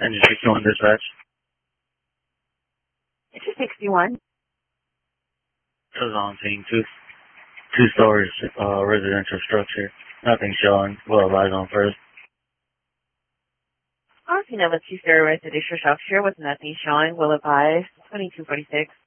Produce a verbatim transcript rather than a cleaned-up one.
Engine sixty-one dispatch. Engine sixty-one. It was on scene. Two, two stories, uh, residential structure. Nothing showing. Well, lies on first. On scene of a two-story residential structure with nothing showing. Will advise twenty-two forty-six.